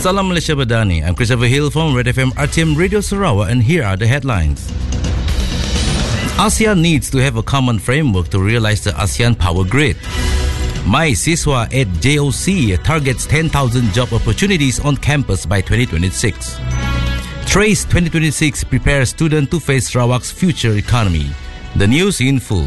Salam Malaysia Badani. I'm Christopher Hill from Red FM RTM Radio Sarawak, and here are the headlines. ASEAN needs to have a common framework to realize the ASEAN Power Grid. MySiswa at JOC targets 10,000 job opportunities on campus by 2026. Trace 2026 prepares students to face Sarawak's future economy. The news in full.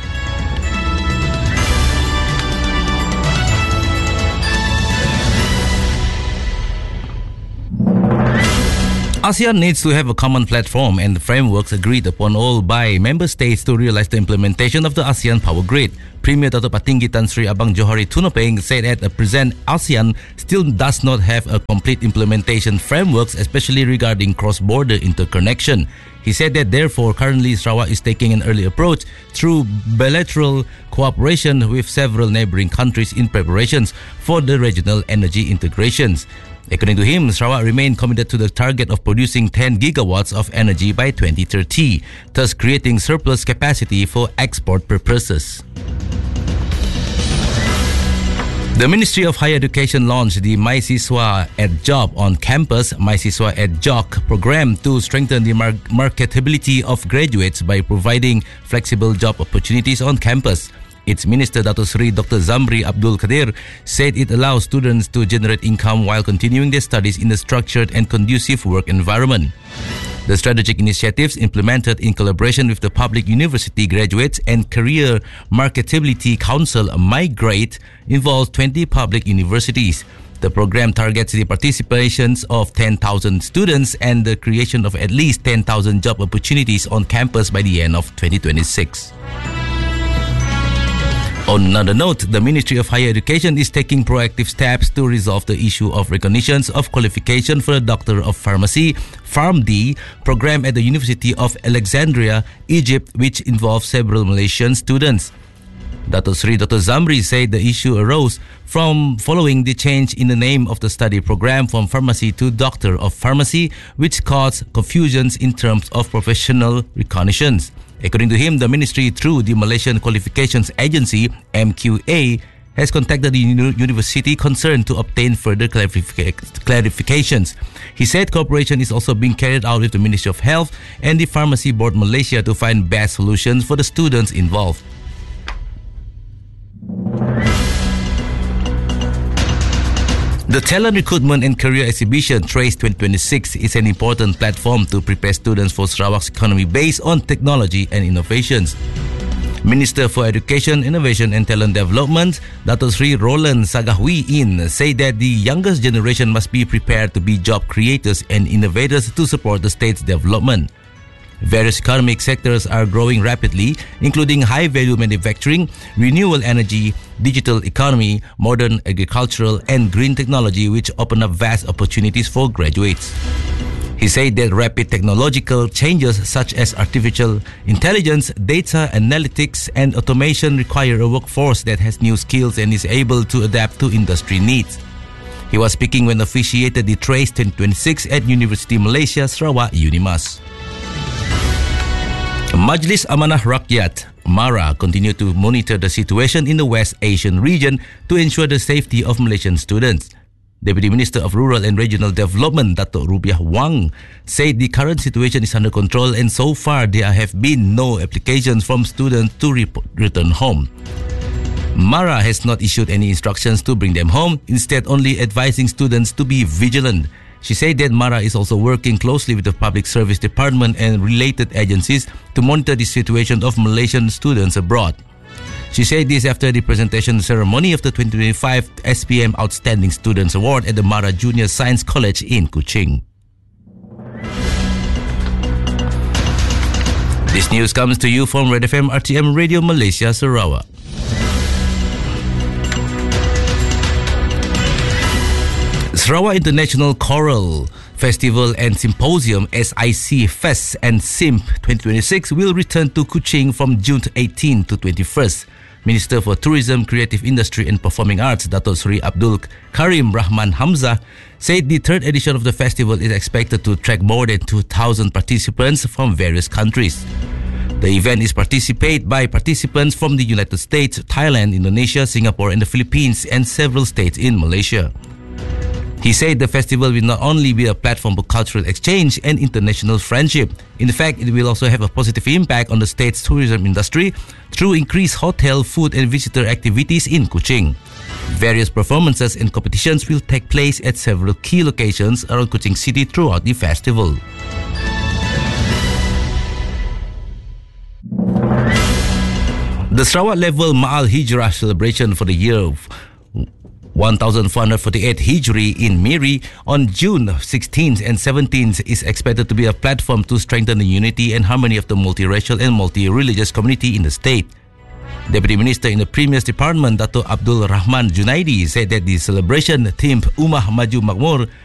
ASEAN needs to have a common platform and frameworks agreed upon all by member states to realize the implementation of the ASEAN Power Grid. Premier Dato' Patinggi Tan Sri Abang Johari Tunopeng said at the present ASEAN still does not have a complete implementation frameworks, especially regarding cross-border interconnection. He said that therefore currently Sarawak is taking an early approach through bilateral cooperation with several neighboring countries in preparations for the regional energy integrations. According to him, Sarawak remained committed to the target of producing 10 gigawatts of energy by 2030, thus creating surplus capacity for export purposes. The Ministry of Higher Education launched the MySiswa at Job on Campus, MySiswa at JOC program to strengthen the marketability of graduates by providing flexible job opportunities on campus. Its Minister Dato' Sri Dr. Zamri Abdul Kadir said it allows students to generate income while continuing their studies in a structured and conducive work environment. The strategic initiatives implemented in collaboration with the Public University Graduates and Career Marketability Council Migrate involves 20 public universities. The program targets the participations of 10,000 students and the creation of at least 10,000 job opportunities on campus by the end of 2026. On another note, the Ministry of Higher Education is taking proactive steps to resolve the issue of recognitions of qualification for the Doctor of Pharmacy, PharmD, program at the University of Alexandria, Egypt, which involves several Malaysian students. Dato' Sri Dr. Zamri said the issue arose from following the change in the name of the study program from pharmacy to Doctor of Pharmacy, which caused confusions in terms of professional recognitions. According to him, the ministry, through the Malaysian Qualifications Agency, MQA, has contacted the university concerned to obtain further clarifications. He said cooperation is also being carried out with the Ministry of Health and the Pharmacy Board Malaysia to find best solutions for the students involved. The Talent Recruitment and Career Exhibition Trace 2026 is an important platform to prepare students for Sarawak's economy based on technology and innovations. Minister for Education, Innovation and Talent Development, Dato' Sri Roland Sagahwi said that the youngest generation must be prepared to be job creators and innovators to support the state's development. Various economic sectors are growing rapidly, including high-value manufacturing, renewable energy, digital economy, modern agricultural and green technology, which open up vast opportunities for graduates. He said that rapid technological changes such as artificial intelligence, data analytics and automation require a workforce that has new skills and is able to adapt to industry needs. He was speaking when officiated the Trace 2026 at University Malaysia, Sarawak, UNIMAS. Majlis Amanah Rakyat, MARA, continue to monitor the situation in the West Asian region to ensure the safety of Malaysian students. Deputy Minister of Rural and Regional Development, Dato' Rubiah Wang, said the current situation is under control and so far there have been no applications from students to return home. MARA has not issued any instructions to bring them home, instead only advising students to be vigilant. She said that MARA is also working closely with the Public Service Department and related agencies to monitor the situation of Malaysian students abroad. She said this after the presentation ceremony of the 2025 SPM Outstanding Students Award at the MARA Junior Science College in Kuching. This news comes to you from Red FM RTM Radio Malaysia, Sarawak. Sarawak International Choral Festival and Symposium SIC Fest and SIMP 2026 will return to Kuching from June 18 to 21st. Minister for Tourism, Creative Industry and Performing Arts, Dato' Sri Abdul Karim Rahman Hamzah, said the third edition of the festival is expected to attract more than 2,000 participants from various countries. The event is participated by participants from the United States, Thailand, Indonesia, Singapore and the Philippines and several states in Malaysia. He said the festival will not only be a platform for cultural exchange and international friendship. In fact, it will also have a positive impact on the state's tourism industry through increased hotel, food and visitor activities in Kuching. Various performances and competitions will take place at several key locations around Kuching City throughout the festival. The Sarawak level Ma'al Hijrah celebration for the year of 1448 Hijri in Miri on June 16th and 17th is expected to be a platform to strengthen the unity and harmony of the multiracial and multi-religious community in the state. Deputy Minister in the Premier's Department, Dato' Abdul Rahman Junaidi, said that the celebration themed Ummah Maju Makmur